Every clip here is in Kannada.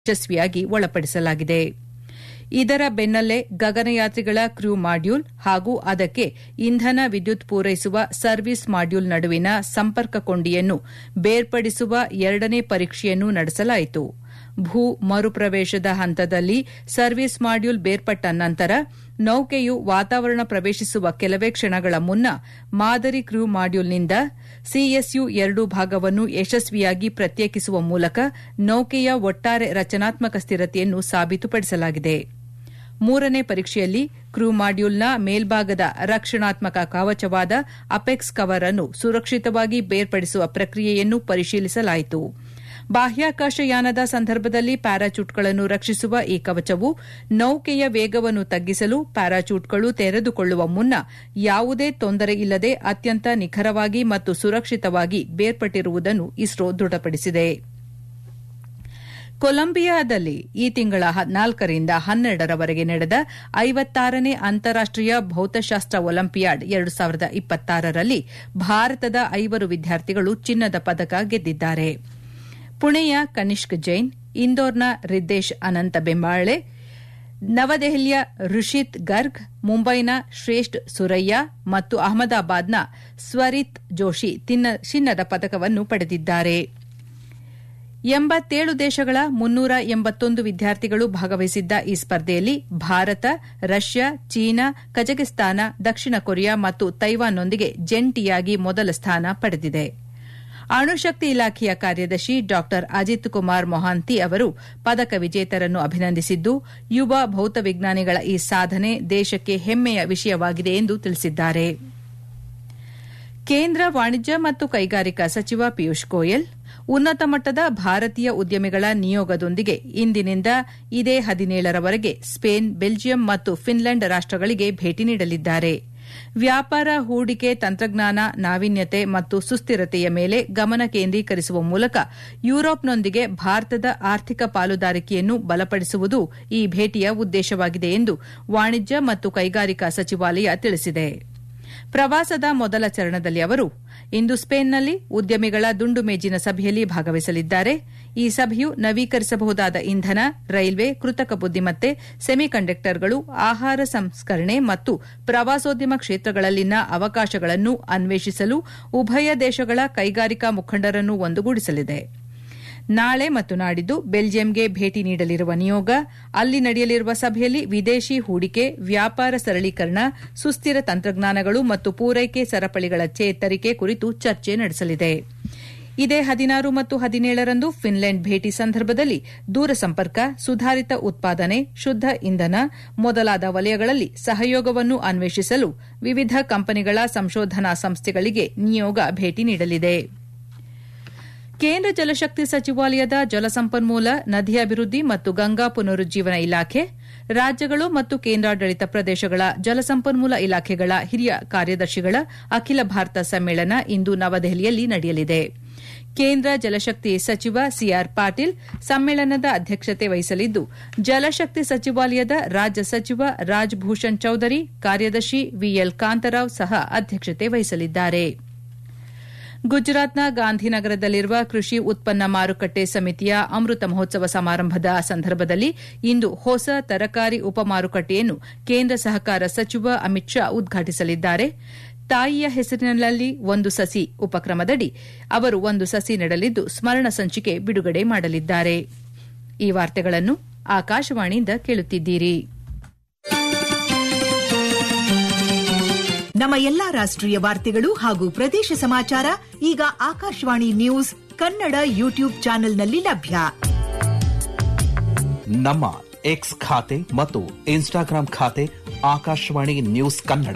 ಯಶಸ್ವಿಯಾಗಿ ಒಳಪಡಿಸಲಾಗಿದೆ. ಇದರ ಬೆನ್ನಲ್ಲೇ ಗಗನಯಾತ್ರಿಗಳ ಕ್ರೂ ಮಾಡ್ಯೂಲ್ ಹಾಗೂ ಅದಕ್ಕೆ ಇಂಧನ ವಿದ್ಯುತ್ ಪೂರೈಸುವ ಸರ್ವಿಸ್ ಮಾಡ್ಯೂಲ್ ನಡುವಿನ ಸಂಪರ್ಕ ಕೊಂಡಿಯನ್ನು ಬೇರ್ಪಡಿಸುವ ಎರಡನೇ ಪರೀಕ್ಷೆಯನ್ನು ನಡೆಸಲಾಯಿತು. ಭೂ ಮರುಪ್ರವೇಶದ ಹಂತದಲ್ಲಿ ಸರ್ವಿಸ್ ಮಾಡ್ಯೂಲ್ ಬೇರ್ಪಟ್ಟ ನಂತರ ನೌಕೆಯು ವಾತಾವರಣ ಪ್ರವೇಶಿಸುವ ಕೆಲವೇ ಕ್ಷಣಗಳ ಮುನ್ನ ಮಾದರಿ ಕ್ರೂ ಮಾಡ್ಯೂಲ್ನಿಂದ CSU-2 ಭಾಗವನ್ನು ಯಶಸ್ವಿಯಾಗಿ ಪ್ರತ್ಯೇಕಿಸುವ ಮೂಲಕ ನೌಕೆಯ ಒಟ್ಟಾರೆ ರಚನಾತ್ಮಕ ಸ್ಥಿರತೆಯನ್ನು ಸಾಬೀತುಪಡಿಸಲಾಗಿದೆ. ಮೂರನೇ ಪರೀಕ್ಷೆಯಲ್ಲಿ ಕ್ರೂ ಮಾಡ್ಯೂಲ್ನ ಮೇಲ್ಭಾಗದ ರಕ್ಷಣಾತ್ಮಕ ಕವಚವಾದ ಅಪೆಕ್ಸ್ ಕವರ್ ಅನ್ನು ಸುರಕ್ಷಿತವಾಗಿ ಬೇರ್ಪಡಿಸುವ ಪ್ರಕ್ರಿಯೆಯನ್ನು ಪರಿಶೀಲಿಸಲಾಯಿತು. ಬಾಹ್ಯಾಕಾಶಯಾನದ ಸಂದರ್ಭದಲ್ಲಿ ಪ್ಯಾರಾಚೂಟ್ಗಳನ್ನು ರಕ್ಷಿಸುವ ಈ ಕವಚವು ನೌಕೆಯ ವೇಗವನ್ನು ತಗ್ಗಿಸಲು ಪ್ಯಾರಾಚೂಟ್ಗಳು ತೆರೆದುಕೊಳ್ಳುವ ಮುನ್ನ ಯಾವುದೇ ತೊಂದರೆಯಿಲ್ಲದೆ ಅತ್ಯಂತ ನಿಖರವಾಗಿ ಮತ್ತು ಸುರಕ್ಷಿತವಾಗಿ ಬೇರ್ಪಟ್ಟಿರುವುದನ್ನು ಇಸ್ರೋ ದೃಢಪಡಿಸಿದೆ. ಕೊಲಂಬಿಯಾದಲ್ಲಿ ಈ ತಿಂಗಳ 4 ರಿಂದ 12 ರವರೆಗೆ ನಡೆದ 56ನೇ ಅಂತಾರಾಷ್ಟೀಯ ಭೌತಶಾಸ್ತ್ರ ಒಲಿಂಪಿಯಾಡ್ 2026ರಲ್ಲಿ ಭಾರತದ 5 ವಿದ್ಯಾರ್ಥಿಗಳು ಚಿನ್ನದ ಪದಕ ಗೆದ್ದಿದ್ದಾರೆ. ಪುಣೆಯ ಕನಿಷ್ಕ್ ಜೈನ್, ಇಂದೋರ್ನ ರಿದ್ದೇಶ್ ಅನಂತ ಬೆಂಬಾಳೆ, ನವದೆಹಲಿಯ ಋಷಿತ್ ಗರ್ಗ್, ಮುಂಬೈನ ಶ್ರೇಷ್ಠ ಸುರಯ್ಯ ಮತ್ತು ಅಹಮದಾಬಾದ್ನ ಸ್ವರಿತ್ ಜೋಶಿ ಚಿನ್ನದ ಪದಕವನ್ನು ಪಡೆದಿದ್ದಾರೆ. 87 ದೇಶಗಳ 381 ವಿದ್ಯಾರ್ಥಿಗಳು ಭಾಗವಹಿಸಿದ್ದ ಈ ಸ್ಪರ್ಧೆಯಲ್ಲಿ ಭಾರತ, ರಷ್ಯಾ, ಚೀನಾ, ಕಜಕಿಸ್ತಾನ, ದಕ್ಷಿಣ ಕೊರಿಯಾ ಮತ್ತು ತೈವಾನ್ನೊಂದಿಗೆ ಜಂಟಿಯಾಗಿ ಮೊದಲ ಸ್ಥಾನ ಪಡೆದಿದೆ. ಅಣುಶಕ್ತಿ ಇಲಾಖೆಯ ಕಾರ್ಯದರ್ಶಿ ಡಾ ಅಜಿತ್ ಕುಮಾರ್ ಮೊಹಾಂತಿ ಅವರು ಪದಕ ವಿಜೇತರನ್ನು ಅಭಿನಂದಿಸಿದ್ದು, ಯುವ ಭೌತವಿಜ್ಞಾನಿಗಳ ಈ ಸಾಧನೆ ದೇಶಕ್ಕೆ ಹೆಮ್ಮೆಯ ವಿಷಯವಾಗಿದೆ ಎಂದು ತಿಳಿಸಿದ್ದಾರೆ. ಕೇಂದ್ರ ವಾಣಿಜ್ಯ ಮತ್ತು ಕೈಗಾರಿಕಾ ಸಚಿವ ಪಿಯೂಷ್ ಗೋಯಲ್ ಉನ್ನತ ಮಟ್ಟದ ಭಾರತೀಯ ಉದ್ಯಮಿಗಳ ನಿಯೋಗದೊಂದಿಗೆ ಇಂದಿನಿಂದ ಇದೇ 17ರವರೆಗೆ ಸ್ಪೇನ್, ಬೆಲ್ಜಿಯಂ ಮತ್ತು ಫಿನ್ಲೆಂಡ್ ರಾಷ್ಟಗಳಿಗೆ ಭೇಟಿ ನೀಡಲಿದ್ದಾರೆ. ವ್ಯಾಪಾರ, ಹೂಡಿಕೆ, ತಂತ್ರಜ್ಞಾನ, ನಾವೀನ್ಯತೆ ಮತ್ತು ಸುಸ್ಥಿರತೆಯ ಮೇಲೆ ಗಮನ ಕೇಂದ್ರೀಕರಿಸುವ ಮೂಲಕ ಯುರೋಪ್ನೊಂದಿಗೆ ಭಾರತದ ಆರ್ಥಿಕ ಪಾಲುದಾರಿಕೆಯನ್ನು ಬಲಪಡಿಸುವುದು ಈ ಭೇಟಿಯ ಉದ್ದೇಶವಾಗಿದೆ ಎಂದು ವಾಣಿಜ್ಯ ಮತ್ತು ಕೈಗಾರಿಕಾ ಸಚಿವಾಲಯ ತಿಳಿಸಿದೆ. ಪ್ರವಾಸದ ಮೊದಲ ಚರಣದಲ್ಲಿ ಅವರು ಇಂದು ಸ್ಪೇನ್ನಲ್ಲಿ ಉದ್ಯಮಿಗಳ ದುಂಡು ಮೇಜಿನ ಸಭೆಯಲ್ಲಿ ಭಾಗವಹಿಸಲಿದ್ದಾರೆ. ಈ ಸಭೆಯು ನವೀಕರಿಸಬಹುದಾದ ಇಂಧನ, ರೈಲ್ವೆ, ಕೃತಕ ಬುದ್ದಿಮತ್ತೆ, ಸೆಮಿಕಂಡಕ್ಟರ್ಗಳು, ಆಹಾರ ಸಂಸ್ಕರಣೆ ಮತ್ತು ಪ್ರವಾಸೋದ್ಯಮ ಕ್ಷೇತ್ರಗಳಲ್ಲಿನ ಅವಕಾಶಗಳನ್ನು ಅನ್ವೇಷಿಸಲು ಉಭಯ ದೇಶಗಳ ಕೈಗಾರಿಕಾ ಮುಖಂಡರನ್ನು ಒಂದುಗೂಡಿಸಲಿದೆ. ನಾಳೆ ಮತ್ತು ನಾಡಿದ್ದು ಬೆಲ್ಜಿಯಂಗೆ ಭೇಟಿ ನೀಡಲಿರುವ ನಿಯೋಗ ಅಲ್ಲಿ ನಡೆಯಲಿರುವ ಸಭೆಯಲ್ಲಿ ವಿದೇಶಿ ಹೂಡಿಕೆ, ವ್ಯಾಪಾರ ಸರಳೀಕರಣ, ಸುಸ್ಥಿರ ತಂತ್ರಜ್ಞಾನಗಳು ಮತ್ತು ಪೂರೈಕೆ ಸರಪಳಿಗಳ ಚೇತರಿಕೆ ಕುರಿತು ಚರ್ಚೆ ನಡೆಸಲಿದೆ. ಇದೇ 16 ಮತ್ತು 17ರಂದು ಫಿನ್ಲೆಂಡ್ ಭೇಟಿ ಸಂದರ್ಭದಲ್ಲಿ ದೂರಸಂಪರ್ಕ, ಸುಧಾರಿತ ಉತ್ಪಾದನೆ, ಶುದ್ದ ಇಂಧನ ಮೊದಲಾದ ವಲಯಗಳಲ್ಲಿ ಸಹಯೋಗವನ್ನು ಅನ್ವೇಷಿಸಲು ವಿವಿಧ ಕಂಪನಿಗಳ ಸಂಶೋಧನಾ ಸಂಸ್ಥೆಗಳಿಗೆ ನಿಯೋಗ ಭೇಟಿ ನೀಡಲಿದೆ. ಕೇಂದ್ರ ಜಲಶಕ್ತಿ ಸಚಿವಾಲಯದ ಜಲಸಂಪನ್ಮೂಲ, ನದಿ ಅಭಿವೃದ್ಧಿ ಮತ್ತು ಗಂಗಾ ಪುನರುಜ್ಜೀವನ ಇಲಾಖೆ, ರಾಜ್ಯಗಳು ಮತ್ತು ಕೇಂದ್ರಾಡಳಿತ ಪ್ರದೇಶಗಳ ಜಲಸಂಪನ್ಮೂಲ ಇಲಾಖೆಗಳ ಹಿರಿಯ ಕಾರ್ಯದರ್ಶಿಗಳ ಅಖಿಲ ಭಾರತ ಸಮ್ಮೇಳನ ಇಂದು ನವದೆಹಲಿಯಲ್ಲಿ ನಡೆಯಲಿದೆ. ಕೇಂದ್ರ ಜಲಶಕ್ತಿ ಸಚಿವ ಸಿಆರ್ ಪಾಟೀಲ್ ಸಮ್ಮೇಳನದ ಅಧ್ಯಕ್ಷತೆ ವಹಿಸಲಿದ್ದು, ಜಲಶಕ್ತಿ ಸಚಿವಾಲಯದ ರಾಜ್ಯ ಸಚಿವ ರಾಜ್ಭೂಷಣ್ ಚೌಧರಿ, ಕಾರ್ಯದರ್ಶಿ ವಿಎಲ್ ಕಾಂತರಾವ್ ಸಹ ಅಧ್ಯಕ್ಷತೆ ವಹಿಸಲಿದ್ದಾರೆ. ಗುಜರಾತ್ನ ಗಾಂಧಿನಗರದಲ್ಲಿರುವ ಕೃಷಿ ಉತ್ಪನ್ನ ಮಾರುಕಟ್ಟೆ ಸಮಿತಿಯ ಅಮೃತ ಮಹೋತ್ಸವ ಸಮಾರಂಭದ ಸಂದರ್ಭದಲ್ಲಿ ಇಂದು ಹೊಸ ತರಕಾರಿ ಉಪಮಾರುಕಟ್ಟೆಯನ್ನು ಕೇಂದ್ರ ಸಹಕಾರ ಸಚಿವ ಅಮಿತ್ ಶಾ ಉದ್ಘಾಟಿಸಲಿದ್ದಾರೆ. ತಾಯಿಯ ಹೆಸರಿನಲ್ಲಿ ಒಂದು ಸಸಿ ಉಪಕ್ರಮದಡಿ ಅವರು ಒಂದು ಸಸಿ ನೆಡಲಿದ್ದು ಸ್ಮರಣ ಸಂಚಿಕೆ ಬಿಡುಗಡೆ ಮಾಡಲಿದ್ದಾರೆ. ಈ ವಾರ್ತೆಗಳನ್ನು ಆಕಾಶವಾಣಿಯಿಂದ ಕೇಳುತ್ತಿದ್ದೀರಿ. ನಮ್ಮ ಎಲ್ಲಾ ರಾಷ್ಟ್ರೀಯ ವಾರ್ತೆಗಳು ಹಾಗೂ ಪ್ರದೇಶ ಸಮಾಚಾರ ಈಗ ಆಕಾಶವಾಣಿ ನ್ಯೂಸ್ ಕನ್ನಡ ಯೂಟ್ಯೂಬ್ ಚಾನೆಲ್ನಲ್ಲಿ ಲಭ್ಯ. ನಮ್ಮ ಎಕ್ಸ್ ಖಾತೆ ಮತ್ತು ಇನ್ಸ್ಟಾಗ್ರಾಂ ಖಾತೆ ಆಕಾಶವಾಣಿ ನ್ಯೂಸ್ ಕನ್ನಡ.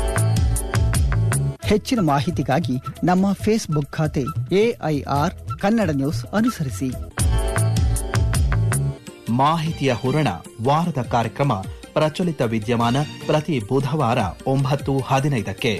ಹೆಚ್ಚಿನ ಮಾಹಿತಿಗಾಗಿ ನಮ್ಮ ಫೇಸ್ಬುಕ್ ಖಾತೆ AIR ಕನ್ನಡ ನ್ಯೂಸ್ ಅನುಸರಿಸಿ. ಮಾಹಿತಿಯ ಹೂರಣ ವಾರದ ಕಾರ್ಯಕ್ರಮ ಪ್ರಚಲಿತ ವಿದ್ಯಮಾನ ಪ್ರತಿ ಬುಧವಾರ 9:15ಕ್ಕೆ.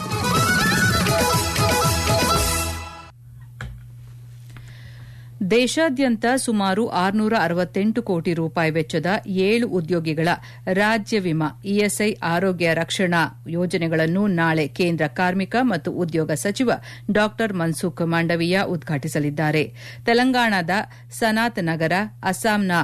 ದೇಶಾದ್ಯಂತ ಸುಮಾರು 668 ಕೋಟಿ ರೂಪಾಯಿ ವೆಚ್ಚದ 7 ಉದ್ಯೋಗಿಗಳ ರಾಜ್ಯ ವಿಮಾ ಇಎಸ್ಐ ಆರೋಗ್ಯ ರಕ್ಷಣಾ ಯೋಜನೆಗಳನ್ನು ನಾಳೆ ಕೇಂದ್ರ ಕಾರ್ಮಿಕ ಮತ್ತು ಉದ್ಯೋಗ ಸಚಿವ ಡಾ ಮನ್ಸುಖ್ ಮಾಂಡವೀಯ ಉದ್ಘಾಟಿಸಲಿದ್ದಾರೆ. ತೆಲಂಗಾಣದ ಸನಾತ್ ನಗರ, ಅಸ್ಸಾಂನ